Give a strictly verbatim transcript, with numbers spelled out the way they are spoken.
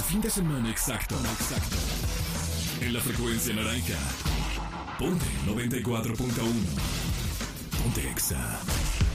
fin de semana exacto. Exacto. En la frecuencia naranja. Ponte noventa y cuatro punto uno. Ponte Exa.